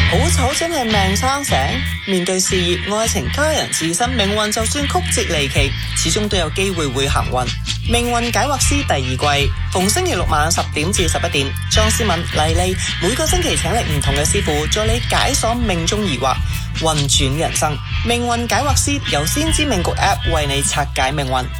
好醜真係命生成，面對事業、愛情、家人、自身命運，就算曲折離奇，始終都有機會會行運。命運解惑師第2季，逢星期六晚10點至11點，莊思敏、麗麗每個星期請嚟唔同嘅師傅，助你解鎖命中疑惑，運轉人生。命運解惑師由先知命局 App 為你拆解命運。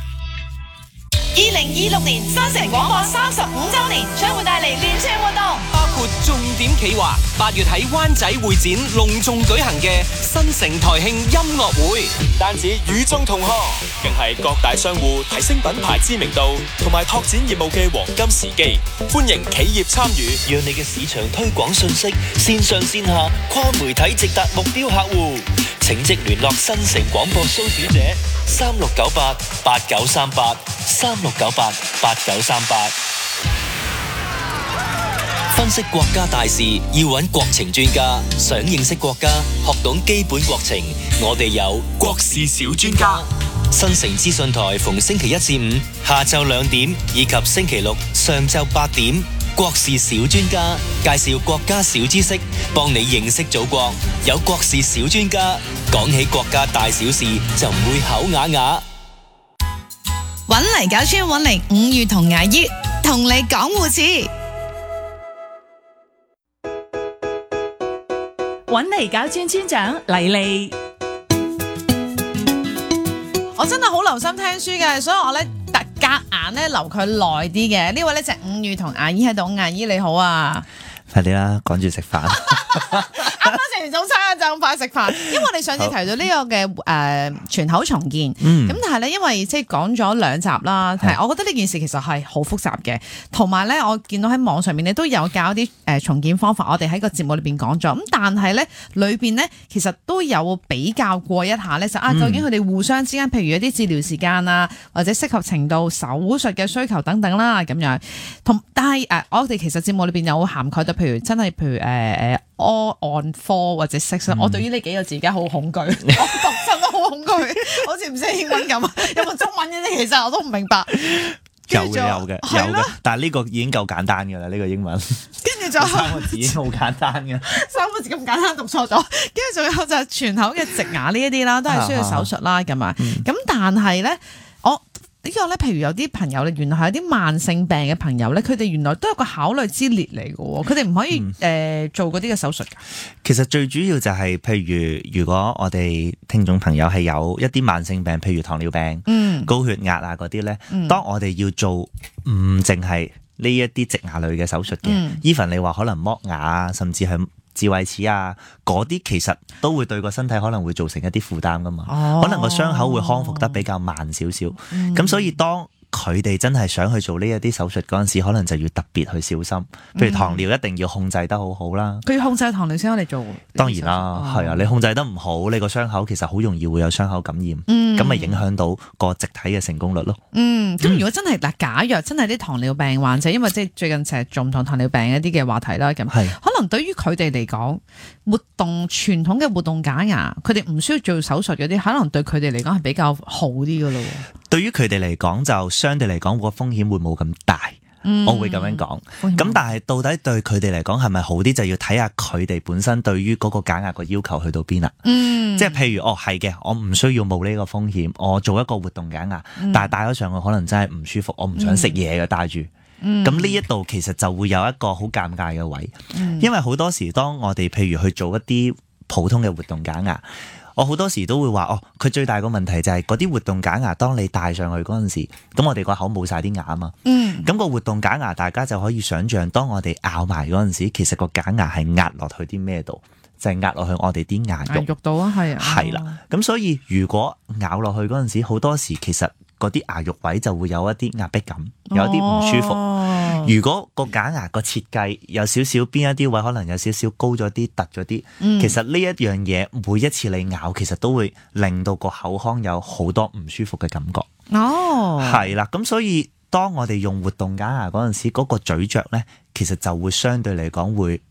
2026年新城廣播35周年將會帶嚟連串活動， 包括重點企劃8月喺灣仔會展隆重舉行嘅新城台慶音樂會，唔單止與眾同賀，更係各大商戶提升品牌知名度同埋拓展業務嘅黃金時機。歡迎企業參與，讓你嘅市場推廣信息線上線下跨媒體直達目標客戶。請即聯絡新城廣播蘇小姐36988938 36988938。分析國家大事要揾國情專家，想認識國家，學懂基本國情，我哋有國事小專家。新城資訊台逢星期1至5下晝2點，以及星期六上晝8點，國事小專家介紹國家小知識，幫你認識祖國。有國事小專家，講起國家大小事就唔會口啞啞。 搵嚟搞村搵嚟5月同牙醫同你講護士， 搵嚟搞村村長麗麗。 我真係好留心聽書嘅，所以我咧夾硬咧留佢耐啲嘅。呢位咧就5月同牙醫喺度，牙醫你好啊！ 快啲啦，趕住食飯。 啱啱食完早餐啊，就咁快食飯。因為我哋上次提到呢個嘅全口重建，咁但係咧，因為即係講咗2集啦，係我覺得呢件事其實係好複雜嘅，同埋咧，我見到喺網上面咧都有教啲重建方法，我哋喺個節目裏邊講咗，咁但係咧裏邊咧其實都有比較過一下咧，就究竟佢哋互相之間，譬如一啲治療時間啊，或者適合程度、手術嘅需求等等啦，咁樣。但係我哋其實節目裏邊有涵蓋到，譬如真係譬如all on 4或者 6，我對於呢幾個字而家好恐懼，我讀真都好恐懼，好似唔識英文咁。有冇中文嘅咧？其實我都唔明白。 有嘅，但係呢個已經夠簡單㗎啦，呢個英文。跟住就3個字已經好簡單嘅，3 個字咁簡單讀錯咗。跟住仲有就係全口嘅植牙呢一啲啦，都係需要手術啦咁啊。咁但係咧，呢個咧，譬如有啲朋友咧，原來係有啲慢性病嘅朋友咧，佢哋原來都有個考慮之列嚟嘅喎，佢哋唔可以做嗰啲嘅手術㗎。 其實最主要就係，譬如果我哋聽眾朋友係有一啲慢性病，譬如糖尿病、高血壓啊嗰啲咧，當我哋要做唔淨係呢一啲植牙類嘅手術嘅，even 你話可能剝牙啊，甚至係智慧齒啊，嗰啲其實都會對個身體可能會造成一啲負擔噶嘛，可能個傷口會康復得比較慢少少，咁所以當佢哋真係想去做呢一啲手術嗰陣時，可能就要特別去小心。譬如糖尿一定要控制得好好啦。 佢要控制糖尿先可以做。 當然啦，係啊，你控制得唔好，你個傷口其實好容易會有傷口感染，咁咪影響到個植體嘅成功率咯。咁如果真係假若真係啲糖尿病患者，因為即係最近成日做唔同糖尿病一啲嘅話題啦，咁可能對於佢哋嚟講，傳統嘅活動假牙，佢哋唔需要做手術嗰啲，可能對佢哋嚟講係比較好啲噶咯。 對於佢哋嚟講，就相對嚟講個風險會冇咁大，我會咁樣講。咁但係到底對佢哋嚟講係咪好啲，就要睇下佢哋本身對於嗰個假牙個要求去到邊啦。即係譬如係嘅，我唔需要冒呢個風險，我做一個活動假牙，但係戴咗上去可能真係唔舒服，我唔想食嘢嘅戴住。咁呢一度其實就會有一個好尷尬嘅位，因為好多時當我哋譬如去做一啲普通嘅活動假牙，我好多時都會話佢最大個問題就係嗰啲活動假牙，當你戴上去嗰陣時，咁我哋個口冇晒啲牙啊嘛。咁個活動假牙，大家就可以想像，當我哋咬埋嗰陣時，其實個假牙係壓落去啲咩度？就係壓落去我哋啲牙肉度啊，係啊， 係啦。咁所以如果咬落去嗰陣時，好多時其實嗰啲牙肉位就會有一啲壓迫感，有一啲唔舒服。如果個假牙個設計有少少邊一啲位可能有少少高咗啲、突咗啲，其實呢一樣嘢每一次你咬，其實都會令到個口腔有好多唔舒服嘅感覺。係啦，咁所以當我哋用活動假牙嗰陣時，嗰個咀嚼咧，其實就會相對嚟講會